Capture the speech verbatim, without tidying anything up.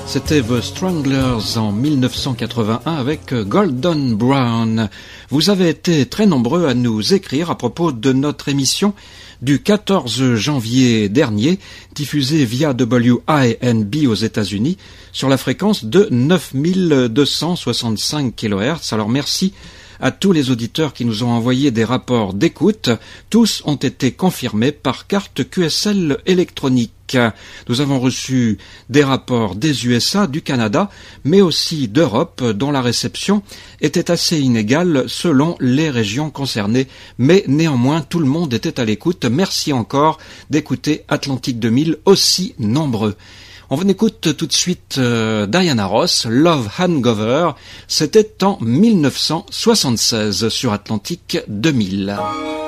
C'était The Stranglers en mille neuf cent quatre-vingt-un avec Golden Brown. Vous avez été très nombreux à nous écrire à propos de notre émission du quatorze janvier dernier, diffusée via W I N B aux États-Unis sur la fréquence de neuf mille deux cent soixante-cinq kilohertz. Alors merci à tous les auditeurs qui nous ont envoyé des rapports d'écoute. Tous ont été confirmés par carte Q S L électronique. Nous avons reçu des rapports des U S A, du Canada, mais aussi d'Europe, dont la réception était assez inégale selon les régions concernées. Mais néanmoins, tout le monde était à l'écoute. Merci encore d'écouter Atlantique deux mille aussi nombreux. On écoute tout de suite euh, Diana Ross, Love Hangover. C'était en mille neuf cent soixante-seize sur Atlantique deux mille.